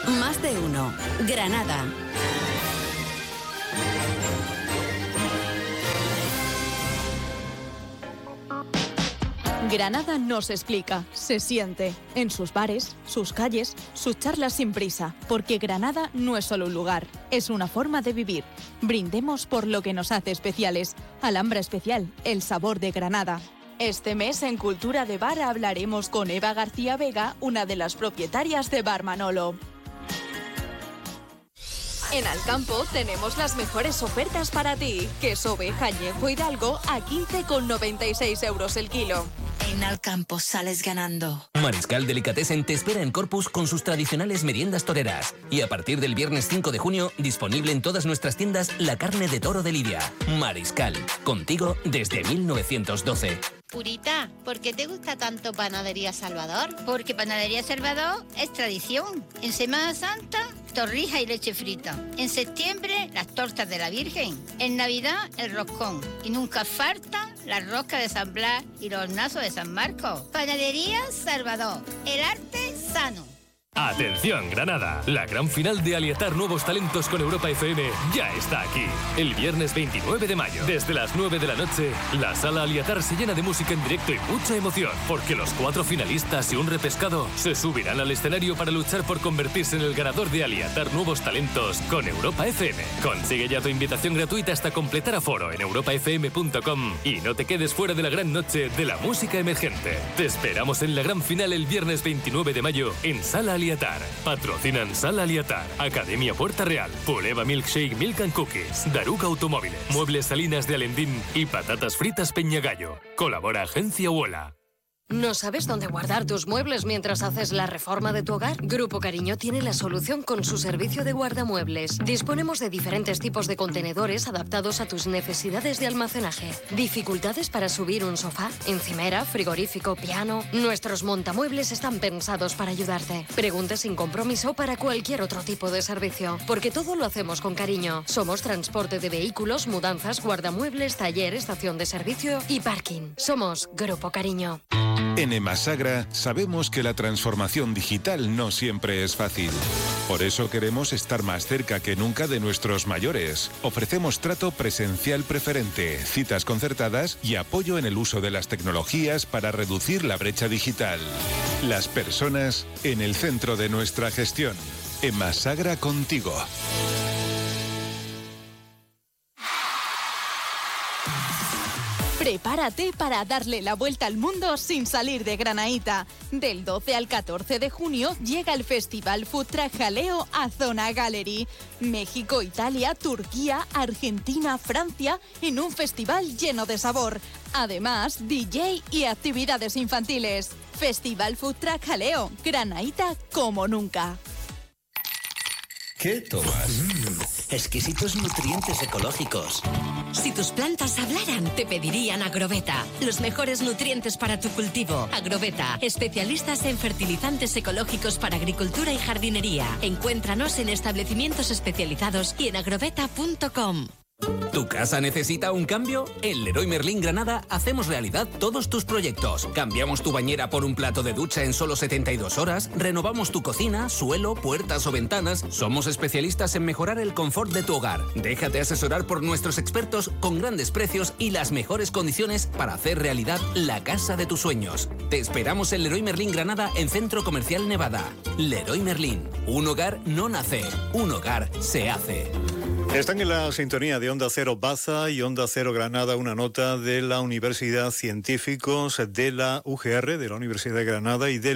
Más de uno. Granada. Granada no se explica, se siente. En sus bares, sus calles, sus charlas sin prisa. Porque Granada no es solo un lugar, es una forma de vivir. Brindemos por lo que nos hace especiales. Alhambra Especial, el sabor de Granada. Este mes en Cultura de Bar hablaremos con Eva García Vega, una de las propietarias de Bar Manolo. En Alcampo tenemos las mejores ofertas para ti. Queso oveja añejo Hidalgo a 15,96 euros el kilo. En Alcampo sales ganando. Mariscal Delicatessen te espera en Corpus con sus tradicionales meriendas toreras. Y a partir del viernes 5 de junio, disponible en todas nuestras tiendas la carne de toro de Lidia. Mariscal, contigo desde 1912. Purita, ¿por qué te gusta tanto Panadería Salvador? Porque Panadería Salvador es tradición. En Semana Santa, torrijas y leche frita. En septiembre, las tortas de la Virgen. En Navidad, el roscón. Y nunca falta la rosca de San Blas y los hornazos de San Marcos. Panadería Salvador, el arte sano. Atención Granada, la gran final de Aliatar Nuevos Talentos con Europa FM ya está aquí. El viernes 29 de mayo, desde las 9 de la noche, la sala Aliatar se llena de música en directo y mucha emoción, porque los 4 finalistas y un repescado se subirán al escenario para luchar por convertirse en el ganador de Aliatar Nuevos Talentos con Europa FM. Consigue ya tu invitación gratuita hasta completar aforo en europafm.com y no te quedes fuera de la gran noche de la música emergente. Te esperamos en la gran final el viernes 29 de mayo en Sala Aliatar. Patrocinan Sala Aliatar, Academia Puerta Real, Puleva Milkshake Milk and Cookies, Daruca Automóviles, Muebles Salinas de Alendín y Patatas Fritas Peñagallo. Colabora Agencia Uola. ¿No sabes dónde guardar tus muebles mientras haces la reforma de tu hogar? Grupo Cariño tiene la solución con su servicio de guardamuebles. Disponemos de diferentes tipos de contenedores adaptados a tus necesidades de almacenaje. ¿Dificultades para subir un sofá, encimera, frigorífico, piano? Nuestros montamuebles están pensados para ayudarte. Pregunta sin compromiso para cualquier otro tipo de servicio, porque todo lo hacemos con cariño. Somos transporte de vehículos, mudanzas, guardamuebles, taller, estación de servicio y parking. Somos Grupo Cariño. En Emasagra sabemos que la transformación digital no siempre es fácil. Por eso queremos estar más cerca que nunca de nuestros mayores. Ofrecemos trato presencial preferente, citas concertadas y apoyo en el uso de las tecnologías para reducir la brecha digital. Las personas en el centro de nuestra gestión. Emasagra contigo. Prepárate para darle la vuelta al mundo sin salir de Granaíta. Del 12 al 14 de junio llega el Festival Food Truck Jaleo a Zona Gallery. México, Italia, Turquía, Argentina, Francia, en un festival lleno de sabor. Además, DJ y actividades infantiles. Festival Food Truck Jaleo, Granaíta como nunca. ¿Qué tomas? Exquisitos nutrientes ecológicos. Si tus plantas hablaran, te pedirían Agroveta. Los mejores nutrientes para tu cultivo. Agroveta, especialistas en fertilizantes ecológicos para agricultura y jardinería. Encuéntranos en establecimientos especializados y en agroveta.com. ¿Tu casa necesita un cambio? En Leroy Merlin Granada hacemos realidad todos tus proyectos. Cambiamos tu bañera por un plato de ducha en solo 72 horas, renovamos tu cocina, suelo, puertas o ventanas. Somos especialistas en mejorar el confort de tu hogar. Déjate asesorar por nuestros expertos con grandes precios y las mejores condiciones para hacer realidad la casa de tus sueños. Te esperamos en Leroy Merlin Granada en Centro Comercial Nevada. Leroy Merlin. Un hogar no nace, un hogar se hace. Están en la sintonía de Onda Cero Baza y Onda Cero Granada, una nota de la Universidad Científicos de la UGR, de la Universidad de Granada y del